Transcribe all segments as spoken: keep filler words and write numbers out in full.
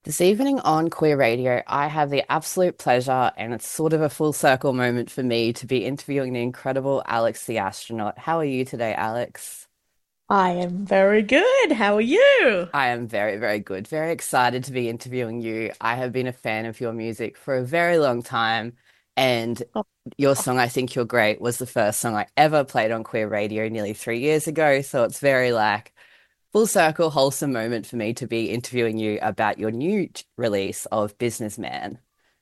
This evening on Queer Radio, I have the absolute pleasure, and it's sort of a full circle moment for me to be interviewing the incredible Alex the astronaut. How are you today, Alex? I am very good. How are you? I am very, very good. Very excited to be interviewing you. I have been a fan of your music for a very long time, and Oh, your song, I Think You're Great, was the first song I ever played on Queer Radio nearly three years ago. So it's very like full circle, wholesome moment for me to be interviewing you about your new t- release of Businessman.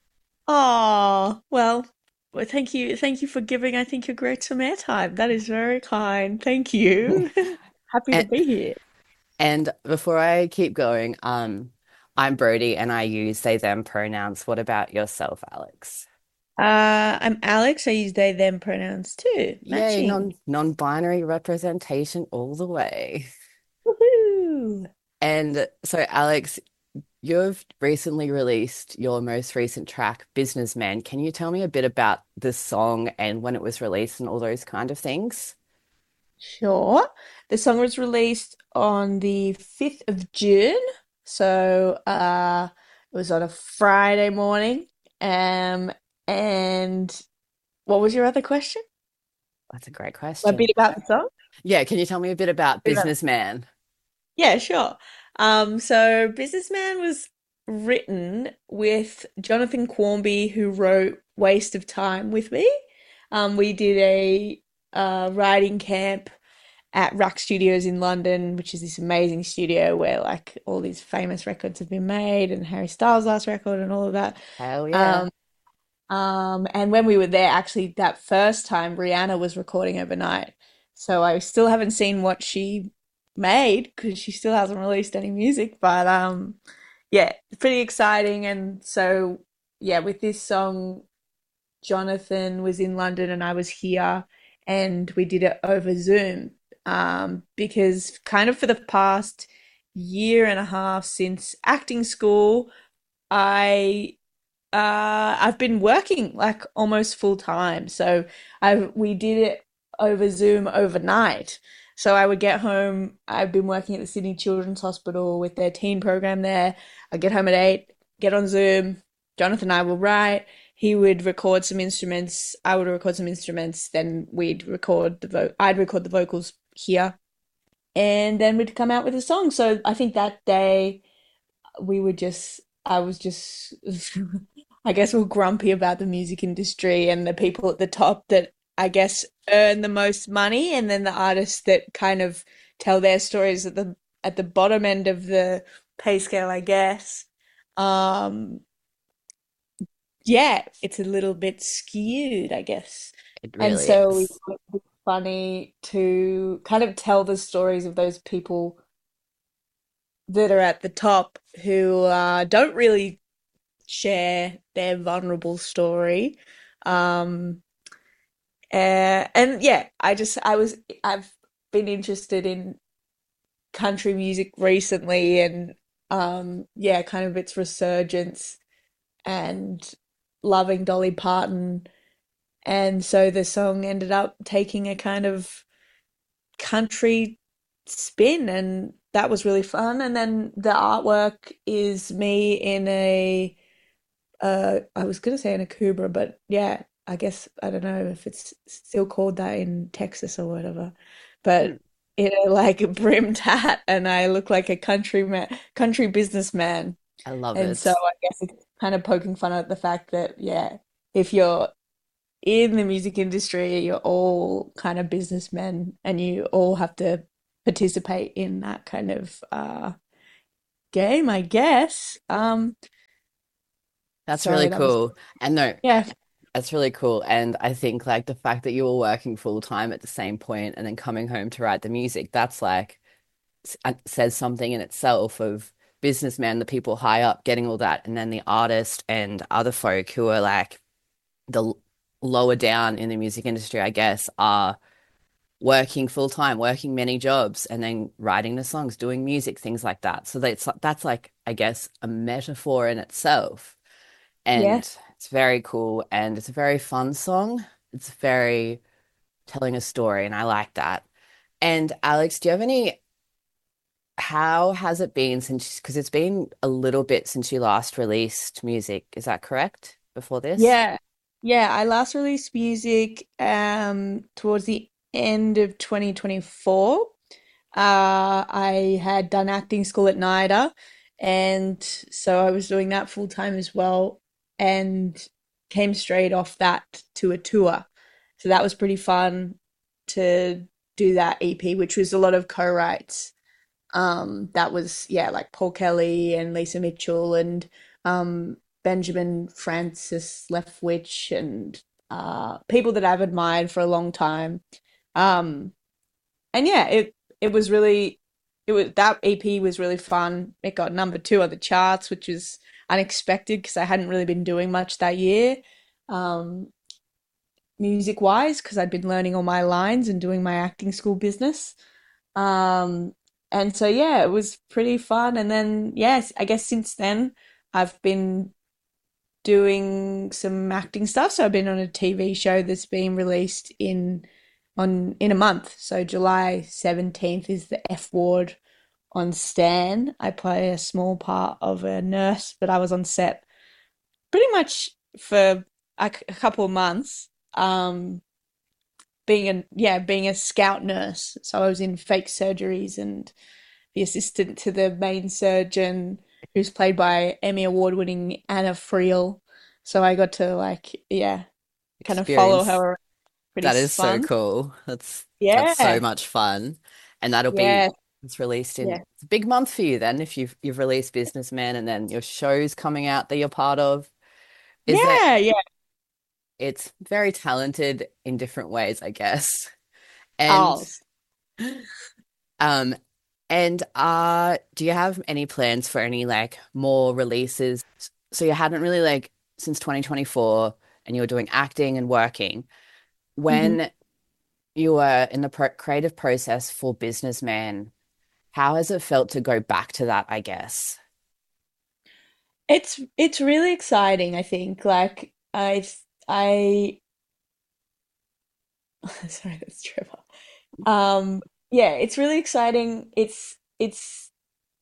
oh, well, well, thank you. Thank you for giving I think you're great some airtime. That is very kind. Thank you. Happy to And, be here. and before I keep going, um, I'm Brody and I use they them pronouns. What about yourself, Alex? Uh, I'm Alex. I use they, them pronouns too. Yay, Matching. non non-binary representation all the way. Woohoo! And so, Alex, you've recently released your most recent track, Businessman. Can you tell me a bit about this song and when it was released and all those kind of things? Sure. The song was released on the fifth of June. So, uh, it was on a Friday morning. Um, and what was your other question? That's a great A bit question. about the song? Yeah, can you tell me a bit about Bit about- Businessman? Yeah, sure. Um, so Businessman was written with Jonathan Quarmby, who wrote Waste of Time with me. Um, we did a uh, writing camp at Rack Studios in London, which is this amazing studio where like all these famous records have been made and Harry Styles' last record and all of that. Hell yeah. Um, Um, and when we were there, actually, that first time, Rihanna was recording overnight. So I still haven't seen what she made because she still hasn't released any music. But um, yeah, it's pretty exciting. And so, yeah, with this song, Jonathan was in London and I was here, and we did it over Zoom. Um, because kind of for the past year and a half since acting school, I uh, I've been working like almost full time. So I we did it over Zoom overnight. So I would get home. I've been working at the Sydney Children's Hospital with their teen program there. I get home at eight, get on Zoom. Jonathan and I will write. He would record some instruments. I would record some instruments. Then we'd record the vo I'd record the vocals here, and then we'd come out with a song. So I think that day we were just I was just I guess we're grumpy about the music industry and the people at the top that I guess earn the most money, and then the artists that kind of tell their stories at the at the bottom end of the pay scale, I guess. Um yeah, it's a little bit skewed, I guess. It And really so we is. thought it would be funny to kind of tell the stories of those people that are at the top who uh, don't really share their vulnerable story. Um, uh, and yeah, I just I was I've been interested in country music recently, and um, yeah, kind of its resurgence and loving Dolly Parton, and so the song ended up taking a kind of country spin, and that was really fun. And then the artwork is me in a Uh, I was gonna say an Akubra, but yeah, I guess I don't know if it's still called that in Texas or whatever. Hmm, But in a like a brimmed hat, and I look like a country man, country businessman. I love And so it. I guess it's kind of poking fun at the fact that yeah, if you're in the music industry, you're all kind of businessmen, and you all have to participate in that kind of uh game, I guess. Um, That's sorry, really that was cool. And no, yeah. that's really cool. And I think like the fact that you were working full time at the same point and then coming home to write the music, that's like s- uh, says something in itself of businessmen, the people high up getting all that, and then the artist and other folk who are like the l- lower down in the music industry, I guess, are working full time, working many jobs, and then writing the songs, doing music, things like that. So that's that's like, I guess, a metaphor in itself. And Yeah. it's very cool and it's a very fun song. It's very telling a story, and I like that. And Alex, do you have any how has it been since, because it's been a little bit since you last released music, is that correct? Before this? Yeah. Yeah, I last released music um towards the end of twenty twenty-four. Uh, I had done acting school at NIDA, and so I was doing that full time as well, and came straight off that to a tour. So that was pretty fun to do that E P, which was a lot of co-writes. Um, that was, yeah, like Paul Kelly and Lisa Mitchell and um, Benjamin Francis Leftwich and uh, people that I've admired for a long time. Um, and yeah, it it was really it was that E P was really fun. It got number two on the charts, which was unexpected because I hadn't really been doing much that year, um, music wise, because I'd been learning all my lines and doing my acting school business. Um, and so yeah, it was pretty fun. And then yes, I guess since then I've been doing some acting stuff. So I've been on a T V show that's being released in on in a month. So July seventeenth is the F Ward on Stan. I play a small part of a nurse, but I was on set pretty much for a, a couple of months. Um, being a yeah, being a scout nurse. So I was in fake surgeries and the assistant to the main surgeon, who's played by Emmy Award winning Anna Friel. So I got to like, yeah, kind of follow Experience. her. Pretty That is so fun. cool. That's that's so Yeah, much fun. And that'll be yeah, it's released in yeah, it's a big month for you then if you've you've released Businessman and then your show's coming out that you're part of. Is it yeah, yeah. it's very talented in different ways, I guess. And Oh, um and uh do you have any plans for any like more releases? So you hadn't really like since twenty twenty-four and you were doing acting and working. hmm. When you were in the pro creative process for Businessman, how has it felt to go back to that, I guess? It's it's really exciting, I think. Like I I sorry, that's Trevor. Um, yeah, it's really exciting. It's it's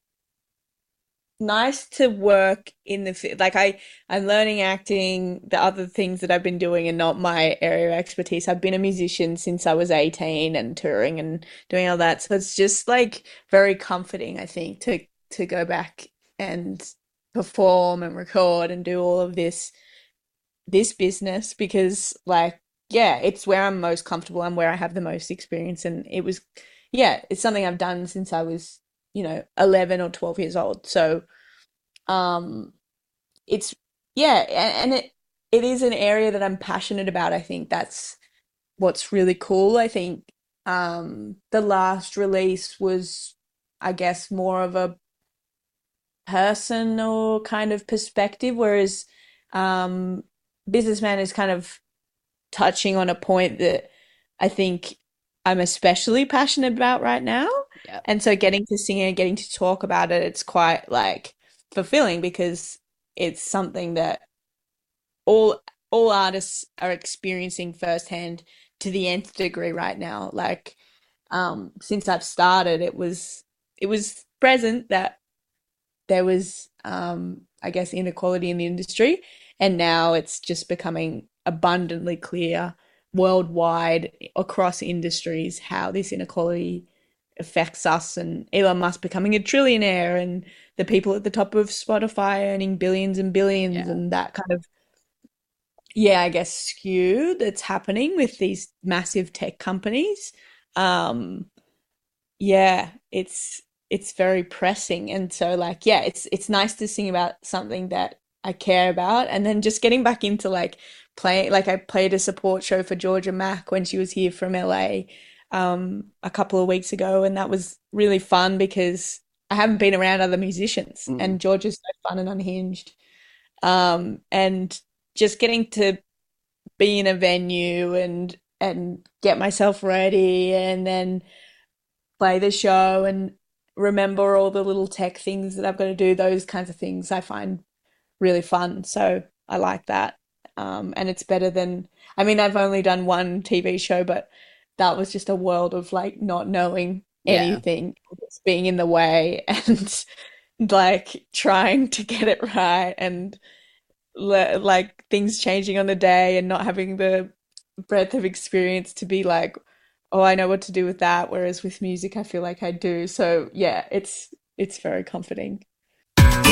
nice to work in the fi- like I I'm learning acting, the other things that I've been doing and not my area of expertise. I've been a musician since I was eighteen and touring and doing all that. So it's just like very comforting, I think, to to go back and perform and record and do all of this this business because like yeah, it's where I'm most comfortable and where I have the most experience and it was yeah, it's something I've done since I was, you know, eleven or twelve years old. So um, it's yeah, and, and it it is an area that I'm passionate about. I think that's what's really cool. I think um, the last release was, I guess, more of a personal kind of perspective, whereas um, Businessman is kind of touching on a point that I think I'm especially passionate about right now. Yeah. And so getting to sing and getting to talk about it, it's quite like fulfilling because it's something that all all artists are experiencing firsthand to the nth degree right now. Like um since I've started, it was it was present that there was um I guess inequality in the industry and now it's just becoming abundantly clear worldwide across industries how this inequality affects us and Elon Musk becoming a trillionaire and the people at the top of Spotify earning billions and billions Yeah. and that kind of yeah, I guess skew that's happening with these massive tech companies. Um, yeah, it's it's very pressing and so like yeah, it's it's nice to sing about something that I care about and then just getting back into like playing like I played a support show for Georgia Mack when she was here from L A um a couple of weeks ago and that was really fun because I haven't been around other musicians Mm. and Georgia's so fun and unhinged. Um and just getting to be in a venue and and get myself ready and then play the show and remember all the little tech things that I've got to do, those kinds of things I find really fun. So I like that. Um, and it's better than, I mean, I've only done one T V show, but that was just a world of like not knowing Yeah. anything that's being in the way and like trying to get it right and le like things changing on the day and not having the breadth of experience to be like, oh, I know what to do with that. Whereas with music, I feel like I do. So yeah, it's it's very comforting.